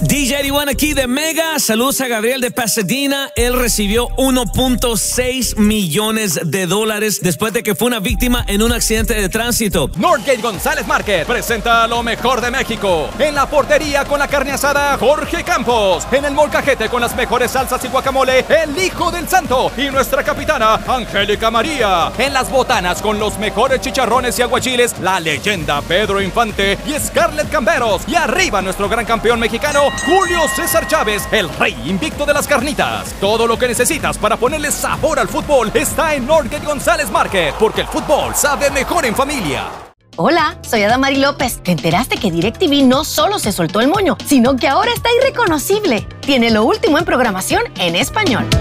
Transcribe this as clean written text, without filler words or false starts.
DJ Ariwan aquí de Mega. Saludos a Gabriel de Pasadena. Él recibió $1.6 millones después de que fue una víctima en un accidente de tránsito. Northgate González Market presenta lo mejor de México. En la portería con la carne asada, Jorge Campos. En el molcajete con las mejores salsas y guacamole, el Hijo del Santo. Y nuestra capitana, Angélica María. En las botanas con los mejores chicharrones y aguachiles, la leyenda Pedro Infante y Scarlett Camberos. Y arriba nuestro gran campeón mexicano, Julio César Chávez, el rey invicto de las carnitas. Todo lo que necesitas para ponerle sabor al fútbol está en Northgate González Market, porque el fútbol sabe mejor en familia. Hola, soy Adamari López. ¿Te enteraste que DirecTV no solo se soltó el moño, sino que ahora está irreconocible? Tiene lo último en programación en español.